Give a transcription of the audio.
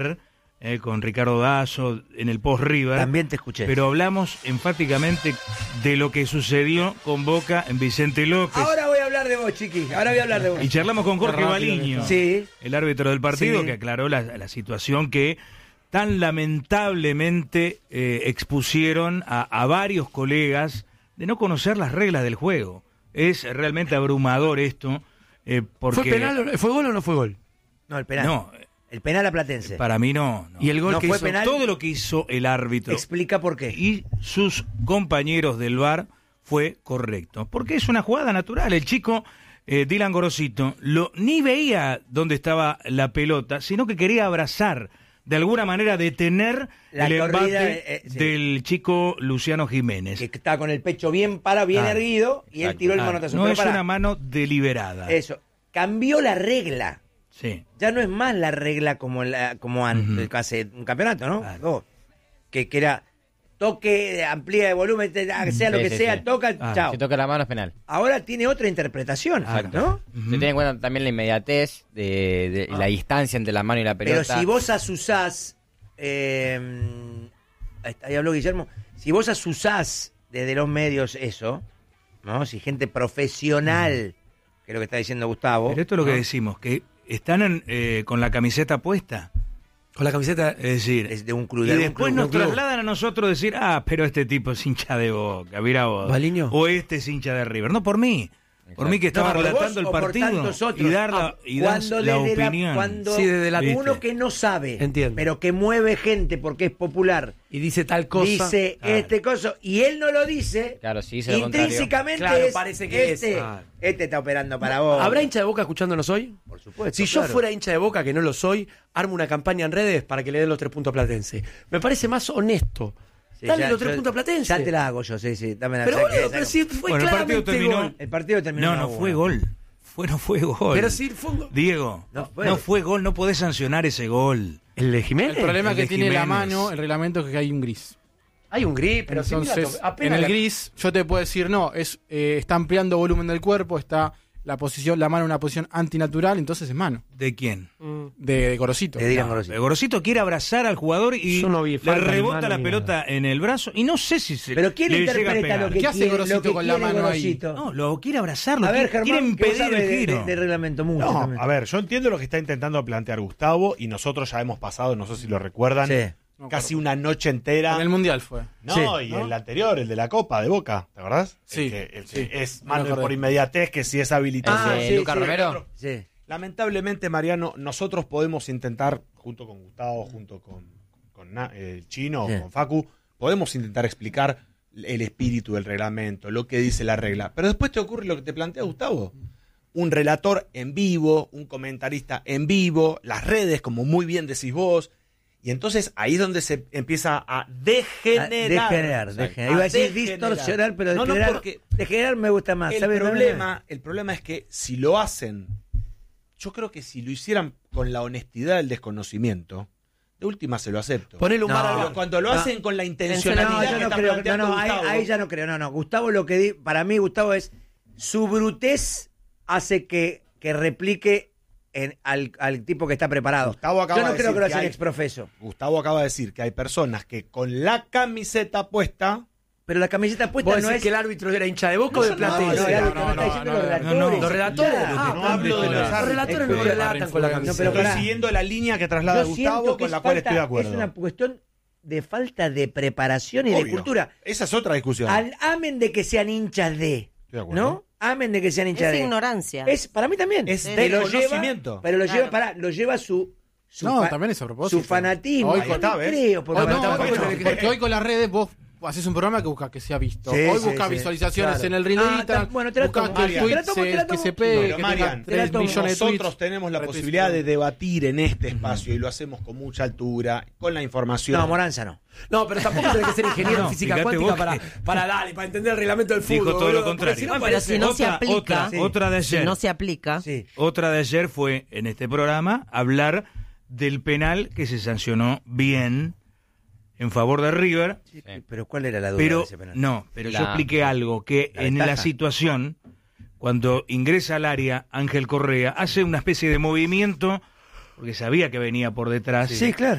con Ricardo Dazo en el post-River. También te escuché. Pero hablamos enfáticamente de lo que sucedió con Boca en Vicente López. Ahora voy a hablar de vos, chiqui. Ahora voy a hablar de vos. Y charlamos con Jorge Baliño, sí, el árbitro del partido, sí, que aclaró la situación que tan lamentablemente expusieron a varios colegas de no conocer las reglas del juego. Es realmente abrumador esto. Porque... ¿Fue penal? ¿Fue gol o no fue gol? No, el penal. No. El penal a Platense. Para mí no. ¿Y el gol no que fue hizo? penal? Todo lo que hizo el árbitro Explica por qué. y sus compañeros del VAR fue correcto. Porque es una jugada natural. El chico, Dylan Gorosito, ni veía dónde estaba la pelota, sino que quería abrazar, de alguna manera detener La el corrida, embate sí, del chico Luciano Jiménez. que está con el pecho bien erguido, y él tiró el manotazo. No Pero es pará, una mano deliberada. Eso. Cambió la regla. Sí. Ya no es más la regla como antes, hace un campeonato, ¿no? Claro. Que era toque, amplía de volumen, sea lo que sea, toca, chao. Si toca la mano es penal. Ahora tiene otra interpretación, ¿no? Se tiene en cuenta también la inmediatez de la distancia entre la mano y la pelota. Pero si vos asusás, ahí habló Guillermo, si vos asusás desde los medios eso, ¿no? Si gente profesional, que es lo que está diciendo Gustavo. Pero esto es lo que decimos, que están con la camiseta puesta. Con la camiseta. Es decir, Es de un club. y de algún después club. nos trasladan a nosotros decir, pero este tipo es hincha de Boca, mira vos. ¿Baliño? O este es hincha de River. No por mí. Por mí que estaba por relatando vos el o por partido tantos otros. y dar la opinión. Cuando Sí, desde la- uno ¿Viste? que no sabe, Entiendo. pero que mueve gente porque es popular, Y dice tal cosa. dice Claro. este coso, y él no lo dice, Claro, si dice lo contrario. intrínsecamente Claro, es, parece que este, es. Ah. este está operando para vos. ¿Habrá hincha de Boca escuchándonos hoy? Por supuesto. Si yo claro. fuera hincha de Boca, que no lo soy, armo una campaña en redes para que le den los 3 puntos a Platense. Me parece más honesto. Sí, Dale ya- los 3 yo- puntos a Platense. Ya te la hago yo, sí, dame la Pero saque, boludo, saque. pero si fue Bueno, el partido claramente terminó. gol. El partido terminó. No fue gol. No fue gol. Pero sí fue un gol. Diego, No no fue. fue gol, no podés sancionar ese gol. ¿El de Jiménez? El problema el que de tiene la Jiménez. mano, el reglamento, es que hay un gris. Hay un gris, pero si Entonces, mira, apenas en el la- gris, yo te puedo decir, no, está ampliando volumen del cuerpo, está la mano en una posición antinatural, entonces es mano. ¿De quién? De Gorosito. Te digan Gorosito. El Gorosito quiere abrazar al jugador y Yo no vi le falta ni rebota mano la ni pelota en el brazo y no sé si se Pero ¿quién le llega a interpreta pegar. lo que ¿Qué hace quiere, Gorosito lo que con la quiere mano ahí? Gorosito? No, lo quiere abrazarlo, A ver, quiere Germán, impedir vos sabés el giro. de reglamento mucho No, también. a ver, yo entiendo lo que está intentando plantear Gustavo y nosotros ya hemos pasado, no sé si lo recuerdan, Sí. casi una noche entera. En el Mundial fue. No, Sí. y el anterior, el de la Copa de Boca, ¿te acordás? Sí, El que sí. es Me mano acordé. por inmediatez, que si es habilitado. Ah, ¿El de sí, Lucas sí. Romero? Sí. Lamentablemente, Mariano, nosotros podemos intentar, junto con Gustavo, junto con el Chino, Sí. con Facu, podemos intentar explicar el espíritu del reglamento, lo que dice la regla. Pero después te ocurre lo que te plantea Gustavo. Un relator en vivo, un comentarista en vivo, las redes, como muy bien decís vos. Y entonces ahí es donde se empieza a degenerar. Degenerar. Iba a decir distorsionar, pero No, degenerar, porque degenerar me gusta más. el ¿sabes? problema es que si lo hacen, yo creo que si lo hicieran con la honestidad del desconocimiento, de última se lo acepto. Ponele un No, bar a- Pero cuando lo no. hacen con la No, intencionalidad yo que no está creo, planteando Gustavo, ahí ya no creo. No. Gustavo lo que para mí Gustavo es su brutez hace que replique al tipo que está preparado. Gustavo acaba Yo no de creo decir que lo que hacen hay- exprofeso. Gustavo acaba de decir que hay personas que con la camiseta puesta, Pero la camiseta puesta ¿Vos no decís es que el árbitro era hincha de Boca o de No, Platense? el árbitro no, está diciendo no, los no, relatores. Los relatores. Claro. no hablo de los Los relatores no relatan con la camiseta. pero estoy pará. siguiendo la línea que traslada Yo Gustavo, siento que con la es cual falta- estoy de acuerdo. Es una cuestión de falta de preparación y de Obvio. cultura. Esa es otra discusión. Amen de que sean hinchas de, Estoy de acuerdo. ¿no? Amen de que sean hinchas Es de. ignorancia. Es para mí también. Es Que de lo conocimiento. lleva, pero lo Claro. lo lleva su No, también es a propósito. su fanatismo. Hoy Yo con- no ¿ves? creo, porque Hoy no, no, porque- porque hoy con las redes vos haces un programa que busca que sea visto. Sí, Hoy sí, busca sí, visualizaciones claro. en el reel de Ah, Instagram. bueno, te la busca tomo, que el Marian. tweet Te la tomo, te la que tomo. se pegue, Pero, que Marian, tenga te la 3 tomo. millones de tweets. Nosotros tenemos la Retweets. posibilidad de debatir en este espacio y lo hacemos con mucha altura, con la información. No, Moranza no. No, pero tampoco tenés que ser ingeniero en No, física fíjate cuántica vos para entender el reglamento del fútbol. Dijo todo lo boludo, contrario. porque si no Bueno, pero parece- si no se aplica, otra de ayer. si no se aplica, Sí. Otra de ayer fue, en este programa, hablar del penal que se sancionó bien en favor de River, Sí, pero ¿cuál era la duda pero de ese penal? yo La- expliqué algo, que la en la ventaja. situación, cuando ingresa al área Ángel Correa, hace una especie de movimiento porque sabía que venía por detrás. Sí, claro.